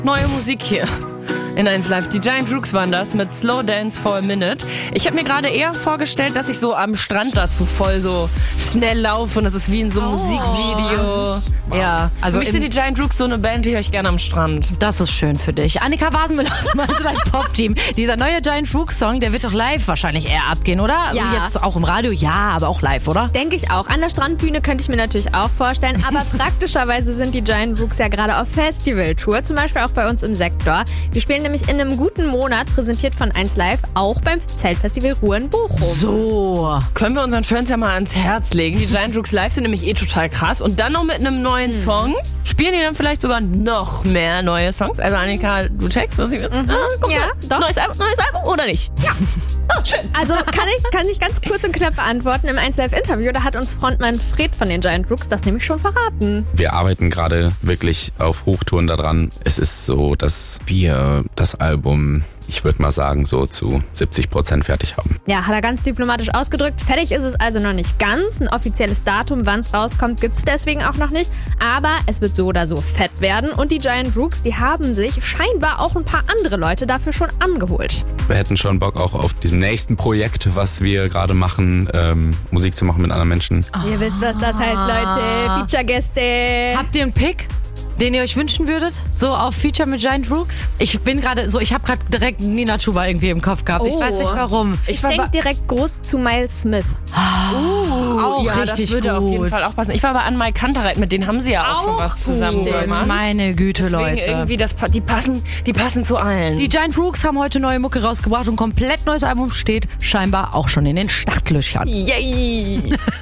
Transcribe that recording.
Neue Musik hier in 1 Live. Die Giant Rooks waren das mit Slow Dance for a Minute. Ich habe mir gerade eher vorgestellt, dass ich so am Strand dazu voll so schnell laufe und das ist wie in so einem Musikvideo. Ja, also für mich sind die Giant Rooks so eine Band, die höre ich gerne am Strand. Das ist schön für dich. Annika Wasenmüller aus dem Pop-Team. Dieser neue Giant Rooks Song, der wird doch live wahrscheinlich eher abgehen, oder? Ja. Und jetzt auch im Radio, ja, aber auch live, oder? Denke ich auch. An der Strandbühne könnte ich mir natürlich auch vorstellen. Aber praktischerweise sind die Giant Rooks ja gerade auf Festivaltour. Zum Beispiel auch bei uns im Sektor. Die spielen nämlich in einem guten Monat, präsentiert von 1 Live, auch beim Zeltfestival Ruhr in Bochum. So. Können wir unseren Fans ja mal ans Herz legen. Die Giant Rooks live sind nämlich total krass. Und dann noch mit einem neuen Song. Spielen die dann vielleicht sogar noch mehr neue Songs? Also Annika, du checkst, was ich will. Ja, doch. Neues Album oder nicht? Ja. Schön. Also kann ich ganz kurz und knapp beantworten. Im 1 Live Interview, da hat uns Frontmann Fred von den Giant Rooks das nämlich schon verraten. Wir arbeiten gerade wirklich auf Hochtouren daran. Es ist so, dass wir das Album, ich würde mal sagen, so zu 70% fertig haben. Ja, hat er ganz diplomatisch ausgedrückt. Fertig ist es also noch nicht ganz. Ein offizielles Datum, wann es rauskommt, gibt es deswegen auch noch nicht. Aber es wird so oder so fett werden. Und die Giant Rooks, die haben sich scheinbar auch ein paar andere Leute dafür schon angeholt. Wir hätten schon Bock auch auf diesem nächsten Projekt, was wir gerade machen, Musik zu machen mit anderen Menschen. Ihr wisst, was das heißt, Leute. Feature-Gäste. Habt ihr einen Pick, den ihr euch wünschen würdet? So auf Feature mit Giant Rooks? Ich habe gerade direkt Nina Chuba irgendwie im Kopf gehabt. Ich weiß nicht warum. Ich denke direkt groß zu Miles Smith. Auch ja, richtig das würde gut. auf jeden Fall auch passen. Ich war bei Anne-Mai Kantereit, mit denen haben sie ja auch schon was zusammen gemacht. Meine Güte, Deswegen Leute. irgendwie, die passen zu allen. Die Giant Rooks haben heute neue Mucke rausgebracht und ein komplett neues Album steht scheinbar auch schon in den Startlöchern. Yay!